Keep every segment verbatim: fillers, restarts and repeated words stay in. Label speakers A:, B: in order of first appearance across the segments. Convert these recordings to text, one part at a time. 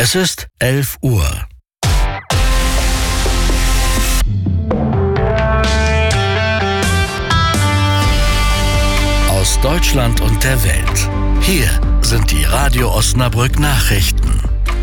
A: Es ist elf Uhr. Aus Deutschland und der Welt. Hier sind die Radio Osnabrück Nachrichten.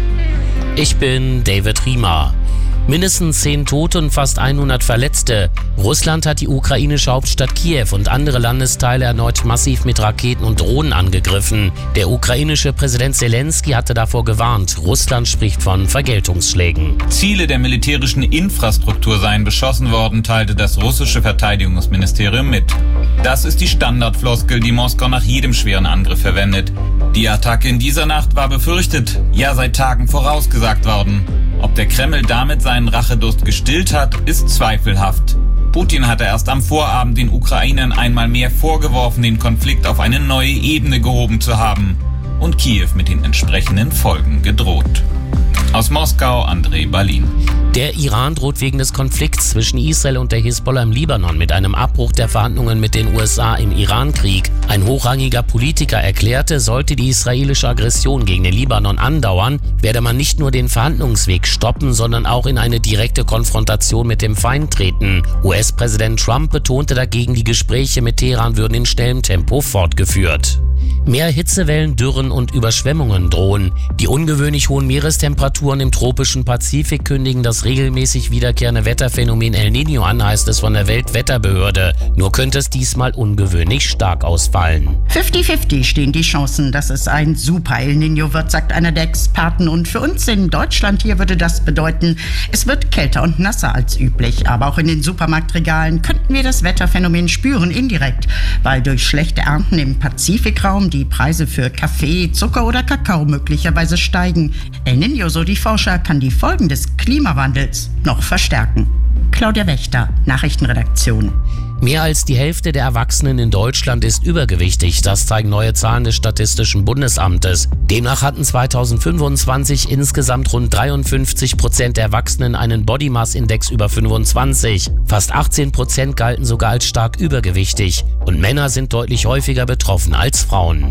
B: Ich bin David Riemer. Mindestens zehn Tote und fast hundert Verletzte. Russland hat die ukrainische Hauptstadt Kiew und andere Landesteile erneut massiv mit Raketen und Drohnen angegriffen. Der ukrainische Präsident Zelensky hatte davor gewarnt. Russland spricht von Vergeltungsschlägen.
C: Ziele der militärischen Infrastruktur seien beschossen worden, teilte das russische Verteidigungsministerium mit. Das ist die Standardfloskel, die Moskau nach jedem schweren Angriff verwendet. Die Attacke in dieser Nacht war befürchtet, ja seit Tagen vorausgesagt worden. Ob der Kreml damit seinen Rachedurst gestillt hat, ist zweifelhaft. Putin hatte erst am Vorabend den Ukrainern einmal mehr vorgeworfen, den Konflikt auf eine neue Ebene gehoben zu haben und Kiew mit den entsprechenden Folgen gedroht. Aus Moskau, André Berlin.
B: Der Iran droht wegen des Konflikts zwischen Israel und der Hisbollah im Libanon mit einem Abbruch der Verhandlungen mit den U S A im Irankrieg. Ein hochrangiger Politiker erklärte, sollte die israelische Aggression gegen den Libanon andauern, werde man nicht nur den Verhandlungsweg stoppen, sondern auch in eine direkte Konfrontation mit dem Feind treten. U S-Präsident Trump betonte dagegen, die Gespräche mit Teheran würden in schnellem Tempo fortgeführt. Mehr Hitzewellen, Dürren und Überschwemmungen drohen. Die ungewöhnlich hohen Meerestemperaturen im tropischen Pazifik kündigen das regelmäßig wiederkehrende Wetterphänomen El Niño an, heißt es von der Weltwetterbehörde. Nur könnte es diesmal ungewöhnlich stark ausfallen.
D: fünfzig fünfzig stehen die Chancen, dass es ein Super El Niño wird, sagt einer der Experten. Und für uns in Deutschland hier würde das bedeuten, es wird kälter und nasser als üblich. Aber auch in den Supermarktregalen könnten wir das Wetterphänomen spüren, indirekt, weil durch schlechte Ernten im Pazifikraum die Preise für Kaffee, Zucker oder Kakao möglicherweise steigen. El Niño, so die Forscher, kann die Folgen des Klimawandels noch verstärken. Claudia Wächter, Nachrichtenredaktion.
B: Mehr als die Hälfte der Erwachsenen in Deutschland ist übergewichtig. Das zeigen neue Zahlen des Statistischen Bundesamtes. Demnach hatten zweitausendfünfundzwanzig insgesamt rund dreiundfünfzig Prozent der Erwachsenen einen Body Mass Index über fünfundzwanzig. Fast achtzehn Prozent galten sogar als stark übergewichtig. Und Männer sind deutlich häufiger betroffen als Frauen.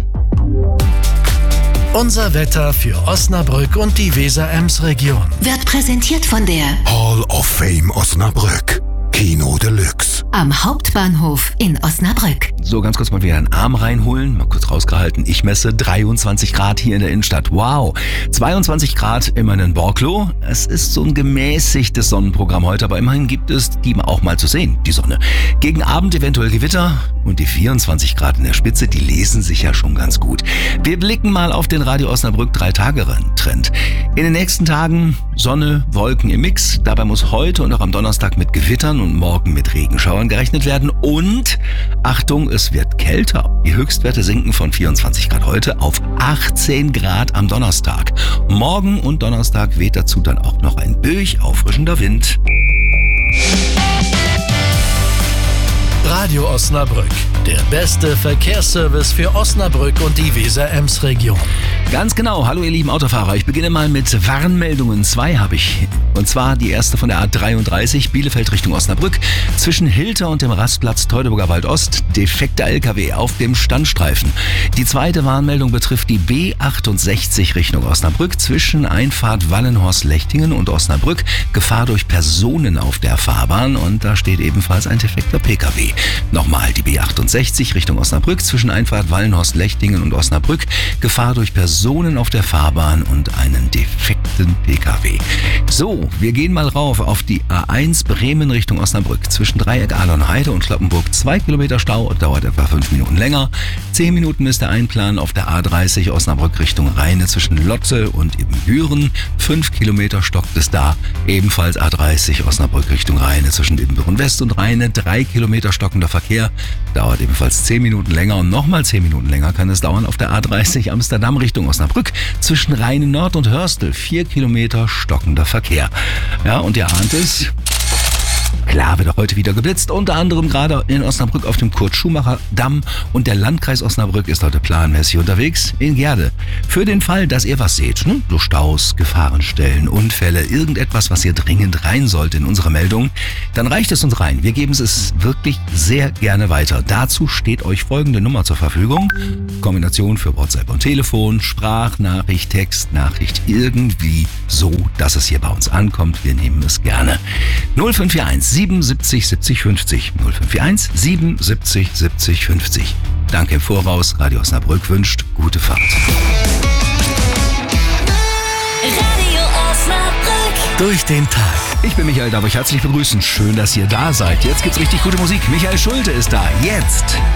A: Unser Wetter für Osnabrück und die Weser-Ems-Region
E: Wird präsentiert von der
F: Hall of Fame Osnabrück. Kino Deluxe.
E: am Hauptbahnhof in Osnabrück.
G: So, ganz kurz mal wieder einen Arm reinholen, mal kurz rausgehalten. Ich messe dreiundzwanzig Grad hier in der Innenstadt. Wow, zweiundzwanzig Grad immerhin in Borklo. Es ist so ein gemäßigtes Sonnenprogramm heute, aber immerhin gibt es die auch mal zu sehen, die Sonne. Gegen Abend eventuell Gewitter und die vierundzwanzig Grad in der Spitze, die lesen sich ja schon ganz gut. Wir blicken mal auf den Radio Osnabrück drei-Tage-Trend. In den nächsten Tagen Sonne, Wolken im Mix. Dabei muss heute und auch am Donnerstag mit Gewittern und morgen mit Regenschauern gerechnet werden. Und, Achtung, es wird kälter. Die Höchstwerte sinken von vierundzwanzig Grad heute auf achtzehn Grad am Donnerstag. Morgen und Donnerstag weht dazu dann auch noch ein böig auffrischender Wind.
A: Radio Osnabrück, der beste Verkehrsservice für Osnabrück und die Weser-Ems-Region.
G: Ganz genau. Hallo ihr lieben Autofahrer. Ich beginne mal mit Warnmeldungen. Zwei habe ich. Und zwar die erste von der A dreiunddreißig, Bielefeld Richtung Osnabrück. Zwischen Hilter und dem Rastplatz Teutoburger Wald Ost, defekter L K W auf dem Standstreifen. Die zweite Warnmeldung betrifft die B achtundsechzig Richtung Osnabrück. Zwischen Einfahrt Wallenhorst-Lechtingen und Osnabrück. Gefahr durch Personen auf der Fahrbahn. Und da steht ebenfalls ein defekter P K W. Nochmal die B achtundsechzig Richtung Osnabrück. Zwischen Einfahrt Wallenhorst-Lechtingen und Osnabrück. Gefahr durch Personen auf der Fahrbahn und einen defekten P K W. So, wir gehen mal rauf auf die A eins Bremen Richtung Osnabrück. Zwischen Dreieck Alonheide und Chloppenburg zwei Kilometer Stau, dauert etwa fünf Minuten länger. Zehn Minuten ist der Einplan auf der A dreißig Osnabrück Richtung Rheine zwischen Lotze und Ibbenbüren. Fünf Kilometer stockt es da. Ebenfalls A dreißig Osnabrück Richtung Rheine zwischen Ibbenbüren West und Rheine. Drei Kilometer stockender Verkehr, dauert ebenfalls zehn Minuten länger und nochmal zehn Minuten länger kann es dauern auf der A dreißig Amsterdam Richtung Osnabrück zwischen Rheine Nord und Hörstel. Vier Kilometer stockender Verkehr. Ja, und ihr ahnt es, Klar wird auch heute wieder geblitzt, unter anderem gerade in Osnabrück auf dem Kurt-Schumacher-Damm und der Landkreis Osnabrück ist heute planmäßig unterwegs in Gerde. Für den Fall, dass ihr was seht, ne? So Staus, Gefahrenstellen, Unfälle, irgendetwas, was ihr dringend rein sollt in unsere Meldung, dann reicht es uns rein. Wir geben es wirklich sehr gerne weiter. Dazu steht euch folgende Nummer zur Verfügung. Kombination für WhatsApp und Telefon, Sprachnachricht, Textnachricht, irgendwie so, dass es hier bei uns ankommt. Wir nehmen es gerne. null fünf vier eins siebenundsiebzig siebzig fünfzig. null fünf vier eins siebenundsiebzig siebzig fünfzig. Danke im Voraus. Radio Osnabrück wünscht gute Fahrt.
A: Radio Osnabrück. Durch den Tag.
G: Ich bin Michael, darf euch herzlich begrüßen. Schön, dass ihr da seid. Jetzt gibt's richtig gute Musik. Michael Schulte ist da. Jetzt.